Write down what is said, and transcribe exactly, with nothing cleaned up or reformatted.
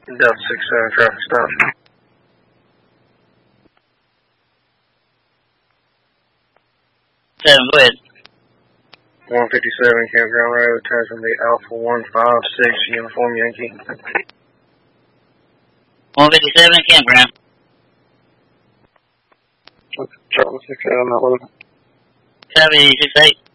Delta six seven traffic stop. Seven, go ahead. one fifty-seven Campground Road, turn the Alpha one five six Uniform Yankee. one fifty-seven Campground. Charlie six seven, not loaded. Copy, six eight.